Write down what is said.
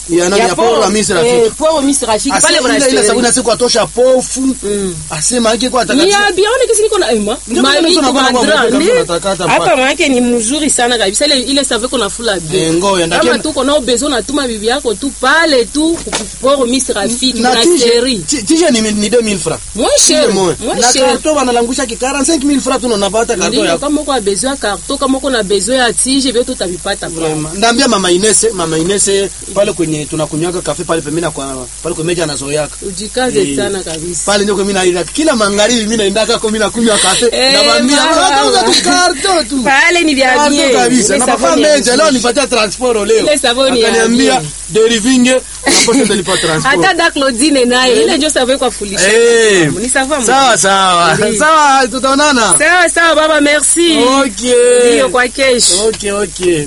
ya Paul Misi Rafiki. Paul Misi Rafiki pale bwana. Ile sabuni siku atosha pofu. Asema yake kwa atakata. Ni biaone kisi niko na mali hapa maana ni mzuri sana kabisa ile saveur qu'on a fula bien. Ngoya ndake. Kama tu kona besoin na tuma bibi yako tu pale tu Paul Misi Rafiki na série. Tije ni 2000 francs. Moins cher. Na carton wanalangusha ki 45000 francs tu unapata carton yako. Kama uko na besoin carton, kama uko na besoin ya tije vyote utavipata pale. Ndambia mama Inese pale kwenye tunakunywaka kafe pale pembeni kwa pale kwa meja anazoeaka. Ujikaze sana kabisa. Pale ndio mimi naenda kila magharibi mimi naendaka kwa mimi nakunywa kafe. Naambia unauza tu carton tu. Pale ni vya bien. Kabisa. Na papa meja leo nipatia transport leo. Ile savoni ya. Akaniambia derivinge napote nilipa transport. Hata da Claudine naye ile ndio savoni kwa fulisha. Ni savoni. Sawa. Sawa tutaonana. Sawa baba merci. Okay. Ndio kwa kesho. Okay.